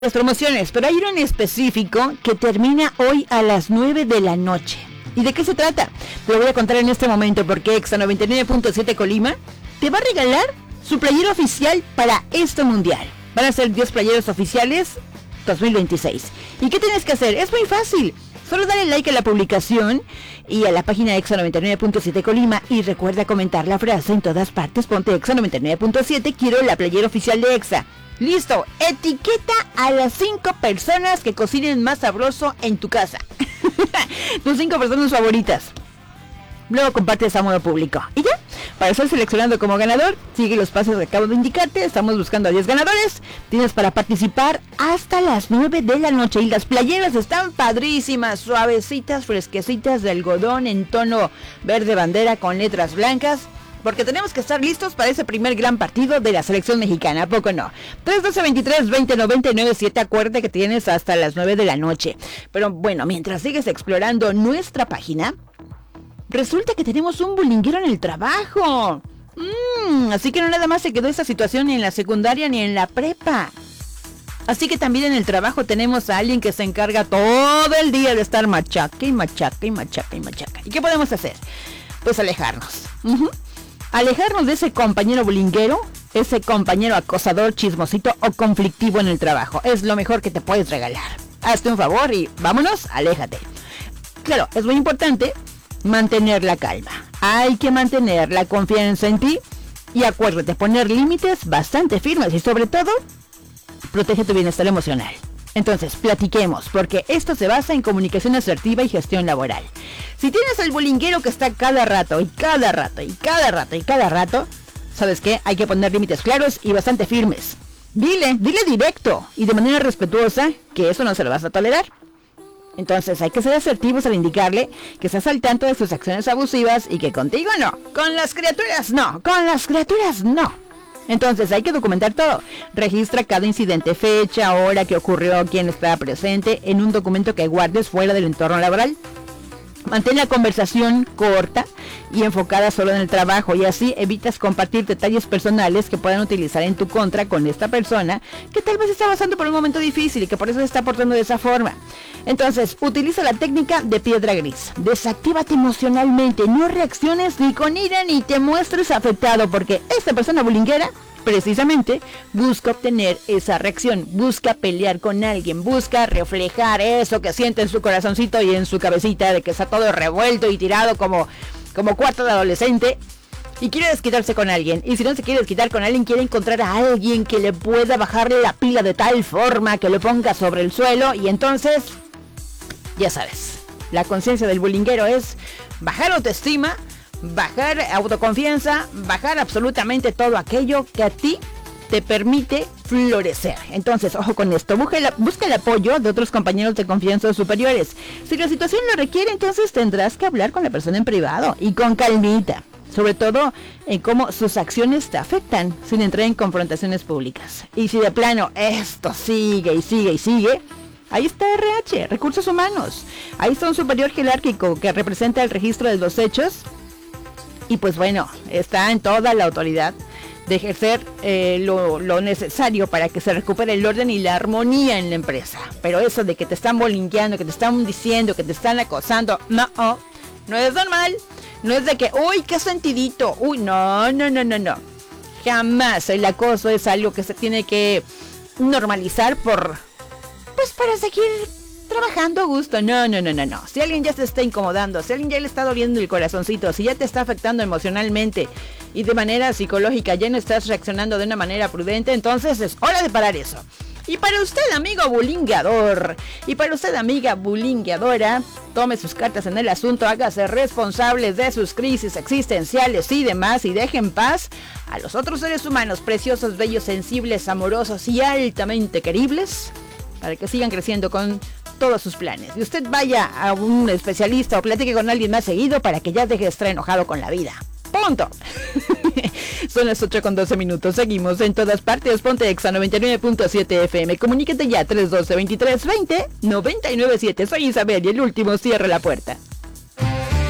las promociones, pero hay uno en específico que termina hoy a las 9 de la noche. ¿Y de qué se trata? Te lo voy a contar en este momento porque Exa 99.7 Colima te va a regalar su playera oficial para este mundial. Van a ser 10 playeros oficiales 2026. ¿Y qué tienes que hacer? Es muy fácil. Solo dale like a la publicación y a la página Exa 99.7 Colima y recuerda comentar la frase en todas partes. Ponte Exa 99.7, quiero la playera oficial de Exa. Listo, etiqueta a las 5 personas que cocinen más sabroso en tu casa. Tus 5 personas favoritas. Luego compartes a modo público. Y ya, para ser seleccionado como ganador, sigue los pasos que acabo de indicarte. Estamos buscando a 10 ganadores. Tienes para participar hasta las 9 de la noche. Y las playeras están padrísimas, suavecitas, fresquecitas de algodón en tono verde bandera con letras blancas. Porque tenemos que estar listos para ese primer gran partido de la selección mexicana, ¿a poco no? 312-23-20-99-7, acuérdate que tienes hasta las 9 de la noche. Pero bueno, mientras sigues explorando nuestra página, resulta que tenemos un bulinguero en el trabajo. Así que no nada más se quedó esa situación ni en la secundaria ni en la prepa. Así que también en el trabajo tenemos a alguien que se encarga todo el día de estar machaca y machaca y machaca y machaca. ¿Y qué podemos hacer? Pues alejarnos. Alejarnos de ese compañero bulinguero, ese compañero acosador, chismosito o conflictivo en el trabajo. Es lo mejor que te puedes regalar. Hazte un favor y vámonos, aléjate. Claro, es muy importante mantener la calma. Hay que mantener la confianza en ti y acuérdate, poner límites bastante firmes y sobre todo, protege tu bienestar emocional. Entonces, platiquemos, porque esto se basa en comunicación asertiva y gestión laboral. Si tienes al bulinguero que está cada rato, ¿sabes qué? Hay que poner límites claros y bastante firmes. Dile directo y de manera respetuosa que eso no se lo vas a tolerar. Entonces, hay que ser asertivos al indicarle que estás al tanto de sus acciones abusivas y que contigo no, con las criaturas no. Entonces hay que documentar todo. Registra cada incidente, fecha, hora que ocurrió, quién estaba presente en un documento que guardes fuera del entorno laboral. Mantén la conversación corta y enfocada solo en el trabajo y así evitas compartir detalles personales que puedan utilizar en tu contra con esta persona que tal vez está pasando por un momento difícil y que por eso se está portando de esa forma. Entonces, utiliza la técnica de piedra gris. Desactívate emocionalmente, no reacciones ni con ira ni te muestres afectado porque esta persona bulinguera precisamente busca obtener esa reacción, busca pelear con alguien, busca reflejar eso que siente en su corazoncito y en su cabecita de que está todo revuelto y tirado como cuarto de adolescente y quiere desquitarse con alguien. Y si no se quiere desquitar con alguien, quiere encontrar a alguien que le pueda bajarle la pila de tal forma que lo ponga sobre el suelo y entonces, ya sabes, la conciencia del bulinguero es bajar autoestima, bajar autoconfianza, bajar absolutamente todo aquello que a ti te permite florecer. Entonces, ojo con esto, busca el apoyo de otros compañeros de confianza o superiores. Si la situación lo requiere, entonces tendrás que hablar con la persona en privado y con calmita. Sobre todo en cómo sus acciones te afectan sin entrar en confrontaciones públicas. Y si de plano esto sigue, ahí está RH, Recursos Humanos. Ahí está un superior jerárquico que representa el registro de los hechos. Y pues bueno, está en toda la autoridad de ejercer lo necesario para que se recupere el orden y la armonía en la empresa. Pero eso de que te están bolingueando, que te están diciendo, que te están acosando, no es normal. No es de que, uy, qué sentidito, uy, no. Jamás el acoso es algo que se tiene que normalizar para seguir trabajando a gusto. No. Si alguien ya se está incomodando, si alguien ya le está doliendo el corazoncito, si ya te está afectando emocionalmente y de manera psicológica ya no estás reaccionando de una manera prudente, entonces es hora de parar eso. Y para usted, amigo bulingueador, y para usted, amiga bulingueadora, tome sus cartas en el asunto, hágase responsable de sus crisis existenciales y demás, y deje en paz a los otros seres humanos preciosos, bellos, sensibles, amorosos y altamente queribles, para que sigan creciendo con todos sus planes. Y usted vaya a un especialista o platique con alguien más seguido para que ya deje de estar enojado con la vida. ¡Punto! Son las 8:12. Seguimos en todas partes. Ponte Exa 99.7 FM. Comuníquete ya 312-2320-997. Soy Isabel y el último cierra la puerta.